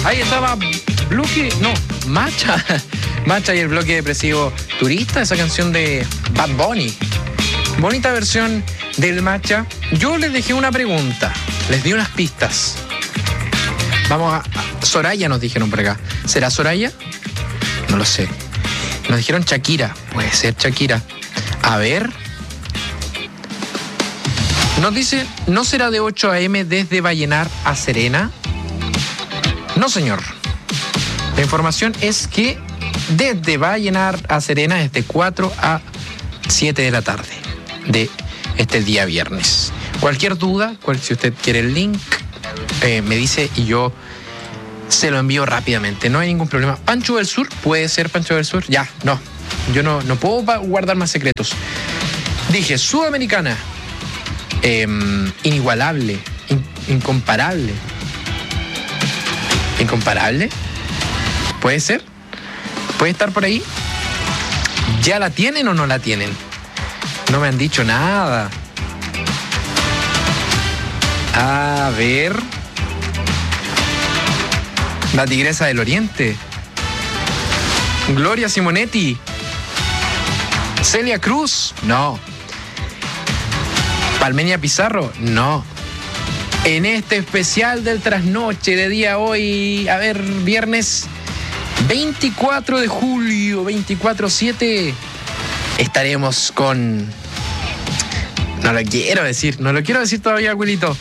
Ahí estaba Macha. Macha y el bloque depresivo Turista, esa canción de Bad Bunny. Bonita versión del Macha. Yo les dejé una pregunta, les di unas pistas. Vamos a Soraya, nos dijeron por acá. ¿Será Soraya? No lo sé. Nos dijeron Shakira. Puede ser Shakira. A ver. Nos dice, ¿no será de 8 a.m. desde Vallenar a Serena? No, señor. La información es que desde Vallenar a Serena es de 4 a 7 de la tarde de este día viernes. Cualquier duda, si usted quiere el link, me dice y yo se lo envío rápidamente. No hay ningún problema. Pancho del Sur, ¿puede ser Pancho del Sur? Ya, no. Yo no puedo guardar más secretos. Dije, Sudamericana. Inigualable. Incomparable. ¿Incomparable? ¿Puede ser? ¿Puede estar por ahí? ¿Ya la tienen o no la tienen? No me han dicho nada. A ver. La Tigresa del Oriente. Gloria Simonetti. Celia Cruz. No. Palmenia Pizarro. No. En este especial del trasnoche de día hoy, a ver, viernes 24 de julio, 24/7, estaremos con... No lo quiero decir todavía, abuelito.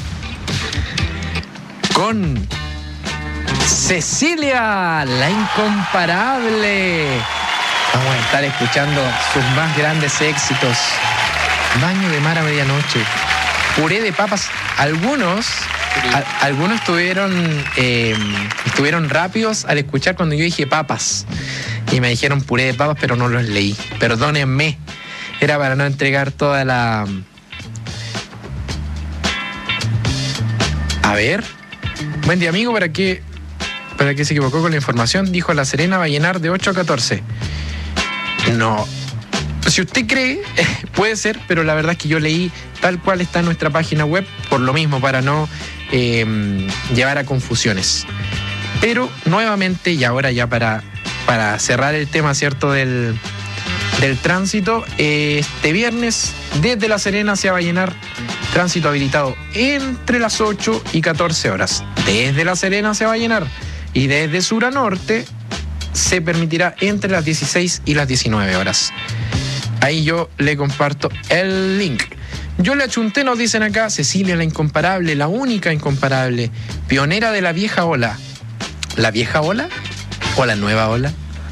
Con Cecilia, la incomparable. Vamos a estar escuchando sus más grandes éxitos. Baño de mar a medianoche. Puré de papas. Algunos estuvieron rápidos al escuchar cuando yo dije papas. Y me dijeron puré de papas, pero no los leí. Perdónenme. Era para no entregar toda la... A ver. Buen día, amigo. ¿Para qué se equivocó con la información? Dijo La Serena va a llenar de 8 a 14. No. Si usted cree, puede ser, pero la verdad es que yo leí tal cual está en nuestra página web, por lo mismo, para no llevar a confusiones. Pero nuevamente, y ahora ya para cerrar el tema, ¿cierto?, del tránsito, este viernes desde La Serena hacia Vallenar, tránsito habilitado entre las 8 y 14 horas. Desde La Serena hacia Vallenar y desde sur a norte se permitirá entre las 16 y las 19 horas. Ahí yo le comparto el link. Yo le achunté, nos dicen acá, Cecilia, la incomparable, la única incomparable, pionera de la vieja ola. ¿La vieja ola? ¿O la nueva ola?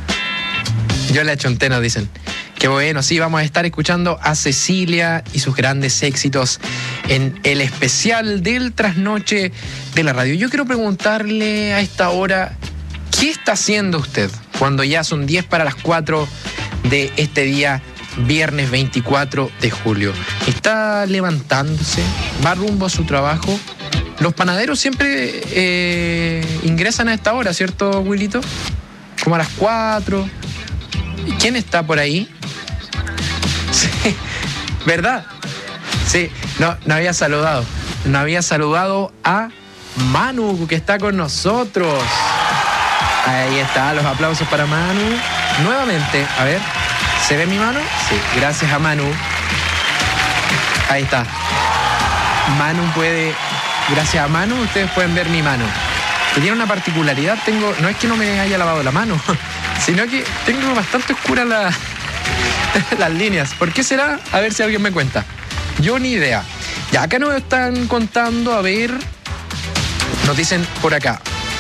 Yo le achunté, nos dicen. Qué bueno, sí, vamos a estar escuchando a Cecilia y sus grandes éxitos en el especial del trasnoche de la radio. Yo quiero preguntarle a esta hora, ¿qué está haciendo usted cuando ya son 10 para las 4 de este día viernes 24 de julio? ¿Está levantándose? ¿Va rumbo a su trabajo? Los panaderos siempre ingresan a esta hora, ¿cierto, Wilito? Como a las 4. ¿Quién está por ahí? Sí, ¿verdad? Sí, no había saludado. No había saludado a Manu, que está con nosotros. Ahí está, los aplausos para Manu. Nuevamente, a ver, ¿se ve mi mano? Sí, gracias a Manu. Ahí está. Manu puede... Gracias a Manu, ustedes pueden ver mi mano. Que tiene una particularidad, no es que no me haya lavado la mano, sino que tengo bastante oscuras las líneas. ¿Por qué será? A ver si alguien me cuenta. Yo ni idea. Ya acá nos están contando, a ver... Nos dicen por acá.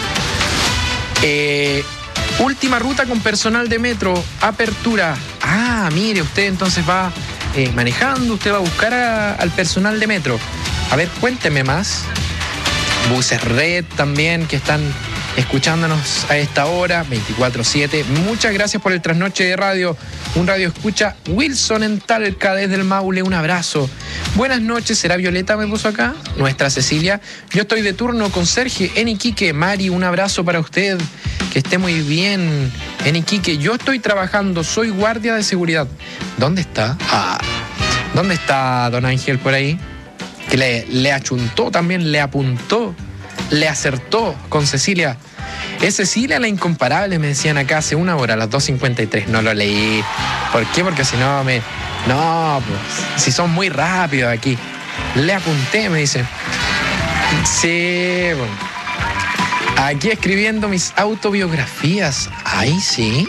Última ruta con personal de metro, apertura. Ah, mire, usted entonces va manejando, usted va a buscar al personal de metro. A ver, cuénteme más. Buses Red también, que están escuchándonos a esta hora, 24/7. Muchas gracias por el trasnoche de radio. Un radio escucha Wilson en Talca, desde el Maule, un abrazo. Buenas noches, ¿será Violeta? Me puso acá, nuestra Cecilia. Yo estoy de turno con Sergio en Iquique. Mari, un abrazo para usted, que esté muy bien en Iquique. Yo estoy trabajando, soy guardia de seguridad. ¿Dónde está? ¿Dónde está don Ángel por ahí? Que le achuntó también, le apuntó, le acertó con Cecilia. Es Cecilia la incomparable, me decían acá hace una hora, a las 2:53. No lo leí. ¿Por qué? Porque si no me... No, pues, si son muy rápidos aquí. Le apunté, me dice. Sí, bueno. Aquí escribiendo mis autobiografías. Ahí sí.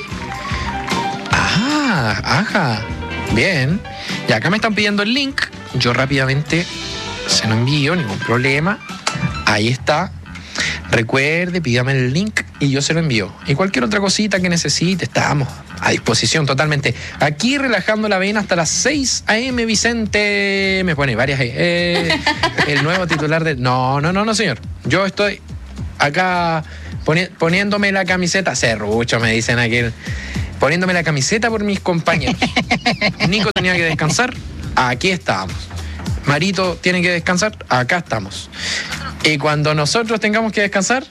Ajá. Bien. Y acá me están pidiendo el link. Yo rápidamente se lo envío, ningún problema. Ahí está. Recuerde, pídame el link y yo se lo envío. Y cualquier otra cosita que necesite, estamos a disposición totalmente. Aquí relajando la vena hasta las 6 a.m. Vicente. Me pone varias. El nuevo titular de... No, señor. Yo estoy acá poniéndome la camiseta. Serrucho, me dicen aquí. Poniéndome la camiseta por mis compañeros. Nico tenía que descansar. Aquí estamos. Marito tiene que descansar. Acá estamos. Y cuando nosotros tengamos que descansar,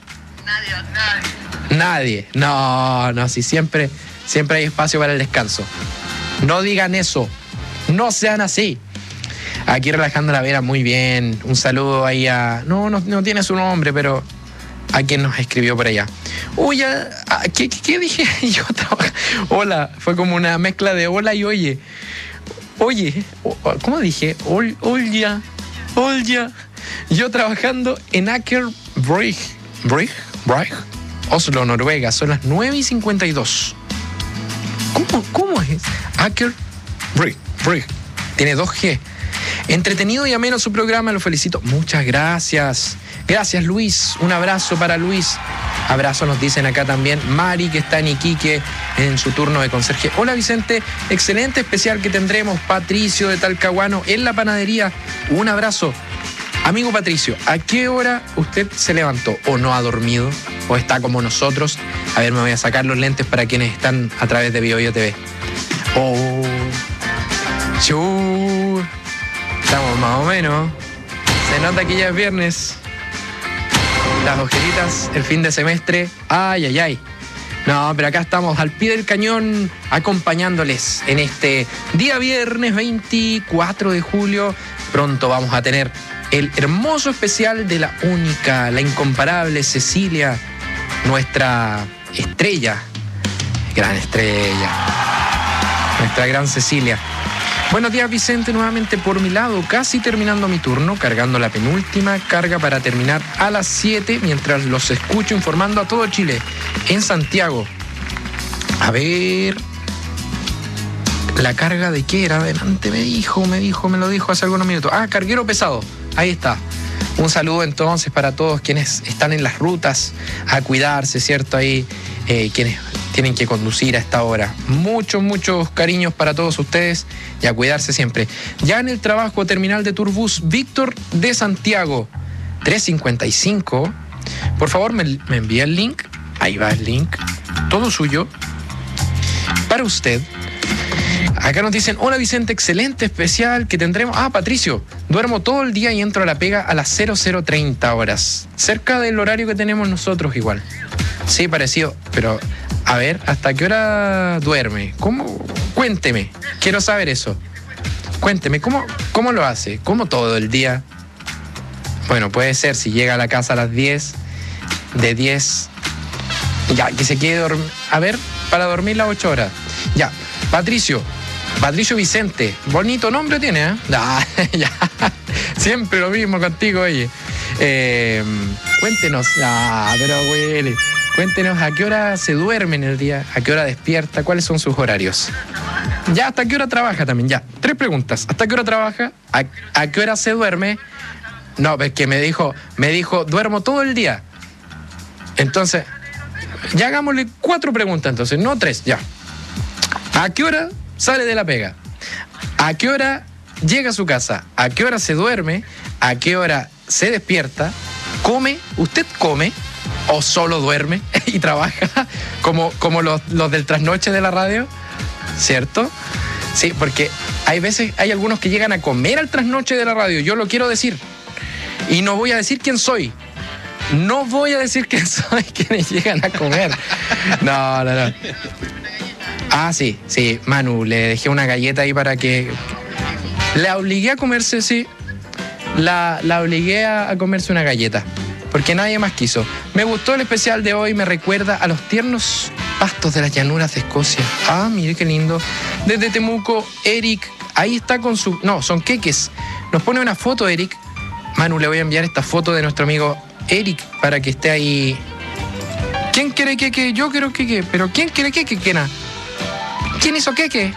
nadie. No, si siempre hay espacio para el descanso. No digan eso. No sean así. Aquí relajando la vera, muy bien. Un saludo ahí a... No tiene su nombre, pero a quien nos escribió por allá. Uy, ¿qué dije? Yo trabajo. Hola, fue como una mezcla de hola y oye. Oye, ¿cómo dije? Olja. Yo trabajando en Aker Brygge, Oslo, Noruega. Son las 9:52. ¿Cómo es? Aker Brygge. Tiene 2G. Entretenido y ameno su programa, lo felicito. Muchas gracias. Gracias, Luis. Un abrazo para Luis. Abrazo nos dicen acá también. Mari, que está en Iquique en su turno de conserje. Hola, Vicente. Excelente especial que tendremos. Patricio de Talcahuano en la panadería. Un abrazo. Amigo Patricio, ¿a qué hora usted se levantó? ¿O no ha dormido? ¿O está como nosotros? A ver, me voy a sacar los lentes para quienes están a través de BioBio TV. Oh. Estamos más o menos. Se nota que ya es viernes. Las ojeritas, el fin de semestre. Ay. No, pero acá estamos al pie del cañón acompañándoles en este día viernes 24 de julio. Pronto vamos a tener el hermoso especial de la única, la incomparable Cecilia, nuestra estrella, gran estrella, nuestra gran Cecilia. Buenos días, Vicente, nuevamente por mi lado, casi terminando mi turno, cargando la penúltima carga para terminar a las 7, mientras los escucho informando a todo Chile, en Santiago. A ver, la carga de qué era, adelante me lo dijo hace algunos minutos. Carguero pesado, ahí está. Un saludo entonces para todos quienes están en las rutas, a cuidarse, ¿cierto? Ahí, quienes tienen que conducir a esta hora. Muchos cariños para todos ustedes y a cuidarse siempre. Ya en el trabajo terminal de Turbus, Víctor de Santiago, 3:55. Por favor, me envía el link. Ahí va el link. Todo suyo. Para usted. Acá nos dicen, hola Vicente, excelente especial que tendremos. Patricio, duermo todo el día y entro a la pega a las 00:30 horas. Cerca del horario que tenemos nosotros igual. Sí, parecido, pero a ver, ¿hasta qué hora duerme? ¿Cómo? Cuénteme, quiero saber eso. Cuénteme, ¿cómo lo hace? ¿Cómo todo el día? Bueno, puede ser si llega a la casa a las 10, de 10, ya, que se quede dormir. A ver, para dormir las 8 horas. Ya, Patricio Vicente, bonito nombre tiene, ¿eh? Ya, siempre lo mismo contigo, oye. Cuéntenos, pero güey, cuéntenos a qué hora se duerme en el día, a qué hora despierta, cuáles son sus horarios. Ya, ¿hasta qué hora trabaja también? Ya, 3 preguntas. ¿Hasta qué hora trabaja? ¿A qué hora se duerme? No, es que me dijo, duermo todo el día. Entonces, ya hagámosle 4 preguntas entonces, no 3, ya. ¿A qué hora sale de la pega? ¿A qué hora llega a su casa? ¿A qué hora se duerme? ¿A qué hora se despierta? ¿Come? ¿Usted come? ¿O solo duerme y trabaja? Como los del trasnoche de la radio, ¿cierto? Sí, porque hay algunos que llegan a comer al trasnoche de la radio. Yo lo quiero decir. Y no voy a decir quién soy. No voy a decir quién soy quienes llegan a comer. No. Sí, Manu, le dejé una galleta ahí para que... La obligué a comerse, sí. La obligué a comerse una galleta. porque nadie más quiso. Me gustó el especial de hoy, me recuerda a los tiernos pastos de las llanuras de Escocia. Ah, mire qué lindo. Desde Temuco, Eric, ahí está con su... No, son queques. Nos pone una foto, Eric. Manu, le voy a enviar esta foto de nuestro amigo Eric para que esté ahí. ¿Quién quiere queque? Yo quiero queque. ¿Pero quién quiere queque, Kena? ¿Quién hizo queque?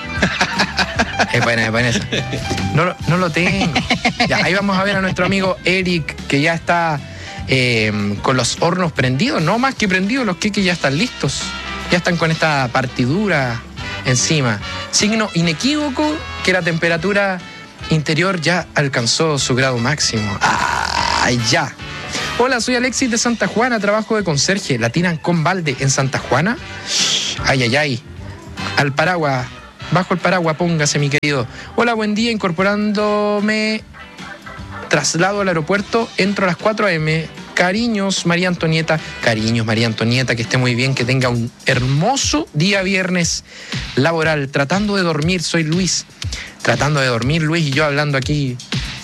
Es buena esa. No lo tengo. Ya, ahí vamos a ver a nuestro amigo Eric, que ya está con los hornos prendidos. No más que prendidos, los queques ya están listos. Ya están con esta partidura encima. Signo inequívoco que la temperatura interior ya alcanzó su grado máximo. ¡Ay, ya! Hola, soy Alexis de Santa Juana, trabajo de conserje. ¿La tiran con balde en Santa Juana? ¡Ay, ay, ay! Al paraguas, bajo el paraguas, póngase, mi querido. Hola, buen día, incorporándome. Traslado al aeropuerto, entro a las 4 a.m. Cariños, María Antonieta. Cariños, María Antonieta, que esté muy bien, que tenga un hermoso día viernes laboral. Tratando de dormir, soy Luis. Tratando de dormir, Luis, y yo hablando aquí.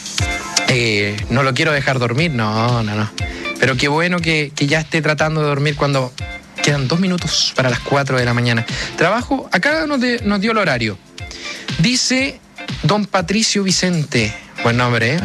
No lo quiero dejar dormir, no. Pero qué bueno que ya esté tratando de dormir cuando quedan 2 minutos para las 4 de la mañana. Trabajo, acá nos dio el horario. Dice don Patricio Vicente. Buen nombre.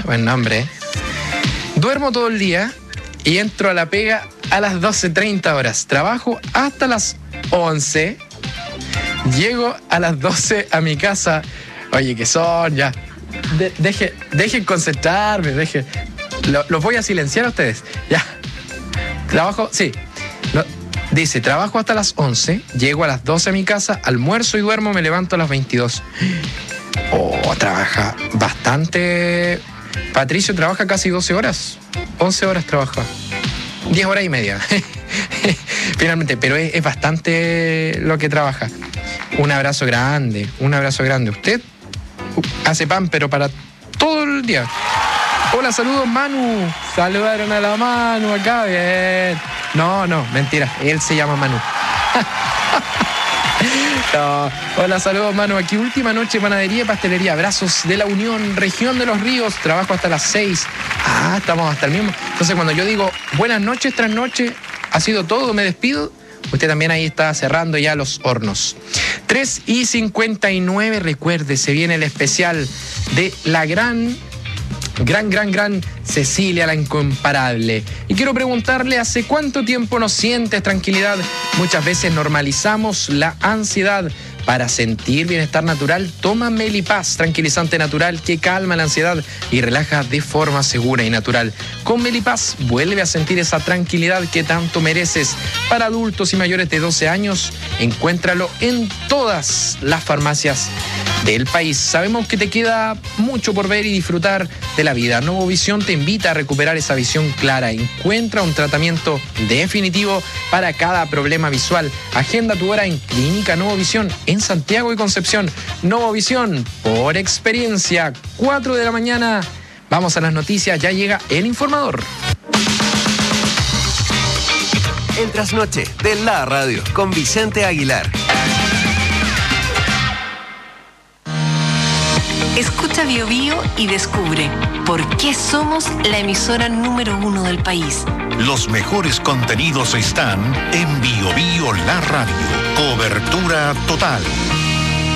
Duermo todo el día y entro a la pega a las 12:30 horas. Trabajo hasta las 11. Llego a las 12 a mi casa. Oye, ¿qué son? Ya. Dejen concentrarme, los voy a silenciar a ustedes. Ya. Trabajo, sí. Dice, trabajo hasta las 11, llego a las 12 a mi casa, almuerzo y duermo, me levanto a las 22. Oh, trabaja bastante. Patricio trabaja casi 12 horas. 11 horas trabaja. 10 horas y media. Finalmente, pero es bastante lo que trabaja. Un abrazo grande. Usted hace pan, pero para todo el día. Hola, saludos, Manu. Saludaron a la Manu acá, bien. No, mentira, él se llama Manu. No. Hola, saludos, Manu. Aquí última noche, panadería y pastelería. Abrazos de la Unión, región de los Ríos. Trabajo hasta las 6. Ah, estamos hasta el mismo. Entonces, cuando yo digo buenas noches, tras noche, ha sido todo, me despido. Usted también ahí está cerrando ya los hornos. 3:59, recuerde, se viene el especial de la gran Cecilia, la incomparable. Y quiero preguntarle, ¿hace cuánto tiempo no sientes tranquilidad? Muchas veces normalizamos la ansiedad. Para sentir bienestar natural, toma Melipaz, tranquilizante natural que calma la ansiedad y relaja de forma segura y natural. Con Melipaz vuelve a sentir esa tranquilidad que tanto mereces. Para adultos y mayores de 12 años, encuéntralo en todas las farmacias del país. Sabemos que te queda mucho por ver y disfrutar de la vida. Novovisión te invita a recuperar esa visión clara. Encuentra un tratamiento definitivo para cada problema visual. Agenda tu hora en Clínica Novovisión en Santiago y Concepción. Novovisión, por experiencia, 4 de la mañana. Vamos a las noticias, ya llega El Informador. El trasnoche de la radio con Vicente Aguilar. Escucha Bio Bio y descubre por qué somos la emisora número 1 del país. Los mejores contenidos están en Bio Bio La Radio. Cobertura total.